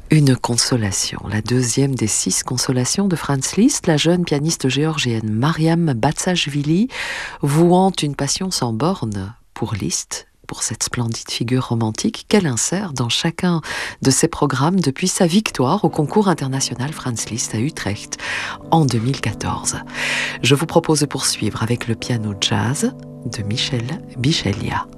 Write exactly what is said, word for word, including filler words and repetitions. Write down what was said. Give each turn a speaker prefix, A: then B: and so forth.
A: Une consolation, la deuxième des six consolations de Franz Liszt, la jeune pianiste géorgienne Mariam Batsashvili, vouant une passion sans borne pour Liszt, pour cette splendide figure romantique qu'elle insère dans chacun de ses programmes depuis sa victoire au concours international Franz Liszt à Utrecht en deux mille quatorze. Je vous propose de poursuivre avec le piano jazz de Michel Bichelia.